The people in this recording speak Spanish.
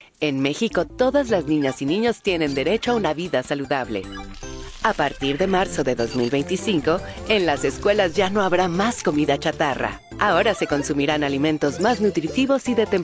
En México, todas las niñas y niños tienen derecho a una vida saludable. A partir de marzo de 2025, en las escuelas ya no habrá más comida chatarra. Ahora se consumirán alimentos más nutritivos y de temporada.